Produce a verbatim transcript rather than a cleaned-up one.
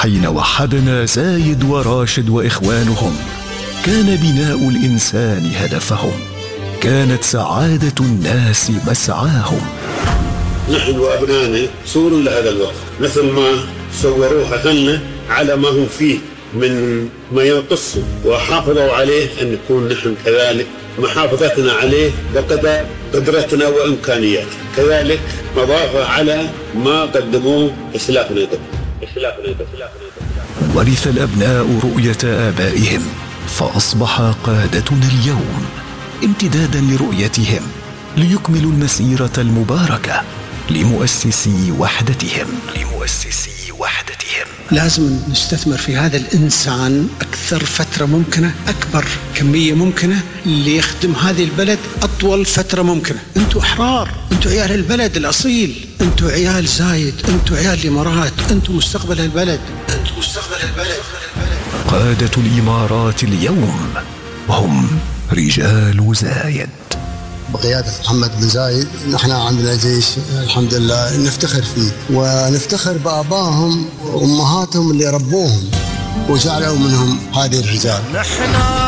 حين وحدنا زايد وراشد وإخوانهم كان بناء الإنسان هدفهم، كانت سعادة الناس مسعاهم. نحن وأبنائنا صور لهذا الوقت، مثل ما صوروها لنا على ما هم فيه من ما ينقص وحافظوا عليه، أن نكون نحن كذلك محافظتنا عليه بقدر قدرتنا وإمكانياتنا، كذلك مضافة على ما قدموه إسلافنا قبل. ورث الأبناء رؤية آبائهم فأصبح قادتنا اليوم امتدادا لرؤيتهم ليكملوا المسيرة المباركة لمؤسسي وحدتهم لمؤسسي وحدتهم. لازم نستثمر في هذا الإنسان أكثر فترة ممكنة، أكبر كمية ممكنة ليخدم هذه البلد أطول فترة ممكنة. أنتوا أحرار، أنتوا عيال البلد الأصيل، أنتوا عيال زايد، أنتوا عيال الإمارات، أنتوا مستقبل البلد، أنتوا مستقبل البلد. قادة الإمارات اليوم هم رجال زايد بقيادة محمد بن زايد. نحن عندنا جيش الحمد لله نفتخر فيه، ونفتخر بآبائهم وأمهاتهم اللي ربوهم وجعلوا منهم هذه الرجال.